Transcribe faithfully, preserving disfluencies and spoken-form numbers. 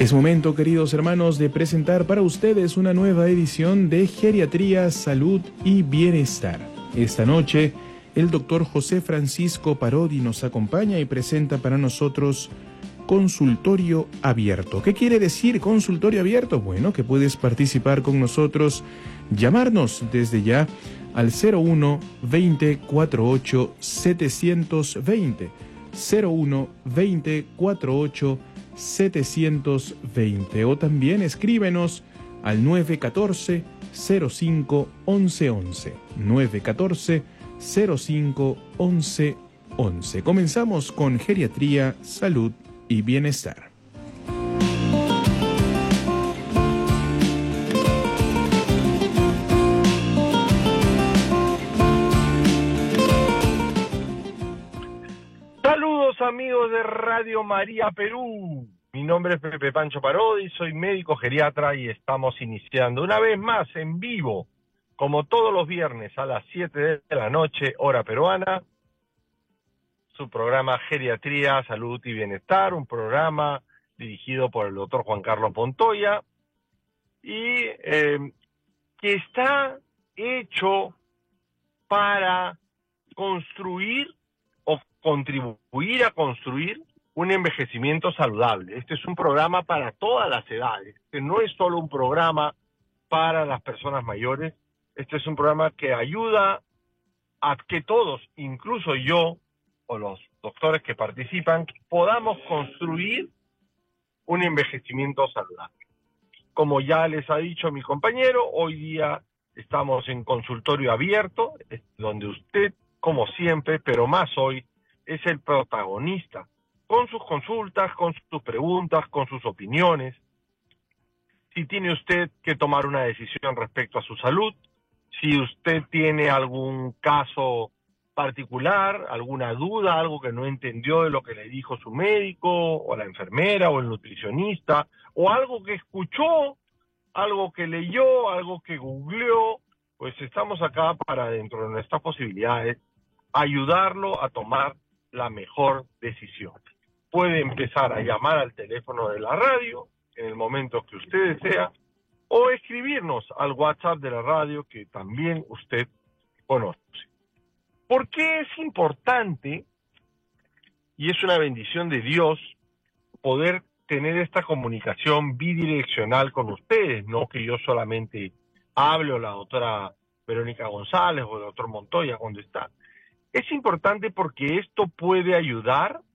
Es momento, queridos hermanos, de presentar para ustedes una nueva edición de Geriatría, Salud y Bienestar. Esta noche, el doctor José Francisco Parodi nos acompaña y presenta para nosotros Consultorio Abierto. ¿Qué quiere decir Consultorio Abierto? Bueno, que puedes participar con nosotros, llamarnos desde ya al cero uno veinte cuarenta y ocho setecientos veinte, cero uno veinte cuarenta y ocho setecientos veinte, o también escríbenos al nueve uno cuatro cero cinco once once, nueve uno cuatro cero cinco once once. Comenzamos con Geriatría, Salud y Bienestar. Saludos amigos de Radio María Perú, mi nombre es Pepe Pancho Parodi, soy médico geriatra y estamos iniciando una vez más en vivo, como todos los viernes a las siete de la noche, hora peruana, su programa Geriatría, Salud y Bienestar, un programa dirigido por el doctor Juan Carlos Montoya y eh, que está hecho para construir o contribuir a construir un envejecimiento saludable. Este es un programa para todas las edades. Este no es solo un programa para las personas mayores. Este es un programa que ayuda a que todos, incluso yo o los doctores que participan, podamos construir un envejecimiento saludable. Como ya les ha dicho mi compañero, hoy día estamos en consultorio abierto, donde usted, como siempre, pero más hoy, es el protagonista, con sus consultas, con sus preguntas, con sus opiniones. Si tiene usted que tomar una decisión respecto a su salud, si usted tiene algún caso particular, alguna duda, algo que no entendió de lo que le dijo su médico, o la enfermera, o el nutricionista, o algo que escuchó, algo que leyó, algo que googleó, pues estamos acá para, dentro de nuestras posibilidades, ayudarlo a tomar la mejor decisión. Puede empezar a llamar al teléfono de la radio en el momento que usted desea o escribirnos al WhatsApp de la radio que también usted conoce. ¿Por qué es importante y es una bendición de Dios poder tener esta comunicación bidireccional con ustedes? No que yo solamente hable o la doctora Verónica González o el doctor Montoya cuando está. Es importante porque esto puede ayudar